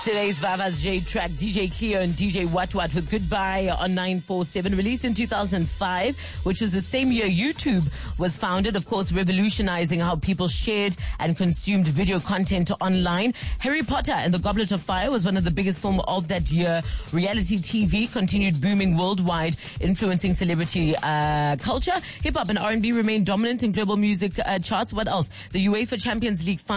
Today's Vava's J track, DJ Cleo and DJ What What with Goodbye on 947, released in 2005, which was the same year YouTube was founded, of course, revolutionizing how people shared and consumed video content online. Harry Potter and the Goblet of Fire was one of the biggest films of that year. Reality TV continued booming worldwide, influencing celebrity culture. Hip-hop and R&B remained dominant in global music charts. What else? The UEFA Champions League final